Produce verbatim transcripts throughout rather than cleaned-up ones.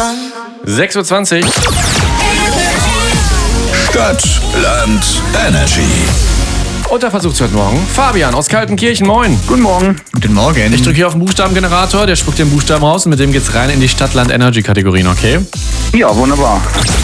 sechs Uhr zwanzig. Stadt, Land, Energy. Und da versucht heute Morgen Fabian aus Kaltenkirchen. Moin. Guten Morgen. Guten Morgen. Ich drücke hier auf den Buchstabengenerator, der spuckt den Buchstaben raus und mit dem geht's rein in die Stadt-Land-Energy-Kategorien, okay? Ja, wunderbar.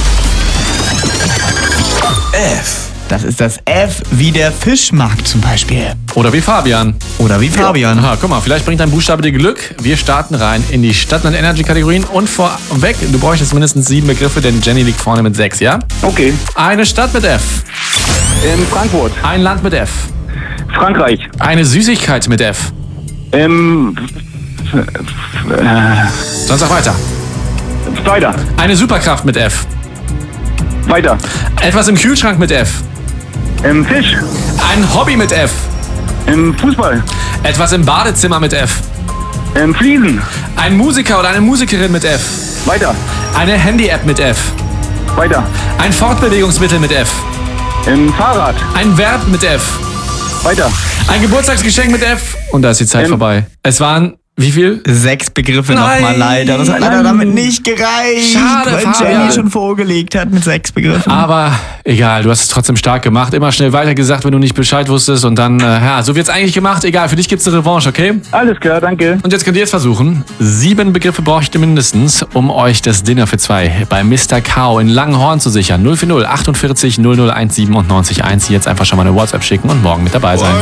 F. Das ist das F wie der Fischmarkt zum Beispiel. Oder wie Fabian. Oder wie Fabian. Aha, guck mal, vielleicht bringt dein Buchstabe dir Glück. Wir starten rein in die Stadt-Land-Energy-Kategorien und vorweg, du bräuchtest mindestens sieben Begriffe, denn Jenny liegt vorne mit sechs, ja? Okay. Eine Stadt mit F. Ähm, Frankfurt. Ein Land mit F. Frankreich. Eine Süßigkeit mit F. Ähm, Sonst auch weiter. weiter. Eine Superkraft mit F. Weiter. Etwas im Kühlschrank mit F. Ähm, Fisch. Ein Hobby mit F. Ähm, Fußball. Etwas im Badezimmer mit F. Ähm, Fliesen. Ein Musiker oder eine Musikerin mit F. Weiter. Eine Handy-App mit F. Weiter. Ein Fortbewegungsmittel mit F. Ähm, Fahrrad. Ein Verb mit F. Weiter. Ein Geburtstagsgeschenk mit F. Und da ist die Zeit Ähm. vorbei. Es waren, wie viel? Sechs Begriffe Nein. nochmal leider. Das hat leider damit nicht gereicht. Schade, weil Fabian. Jenny schon vorgelegt hat mit sechs Begriffen. Aber egal, du hast es trotzdem stark gemacht. Immer schnell weitergesagt, wenn du nicht Bescheid wusstest. Und dann, äh, ja, so wird's eigentlich gemacht. Egal, für dich gibt's eine Revanche, okay? Alles klar, danke. Und jetzt könnt ihr es versuchen. Sieben Begriffe braucht ihr mindestens, um euch das Dinner für zwei bei Mister Cow in Langenhorn zu sichern. null vier null achtundvierzig null null eins siebenundneunzig eins. Jetzt einfach schon mal eine WhatsApp schicken und morgen mit dabei sein.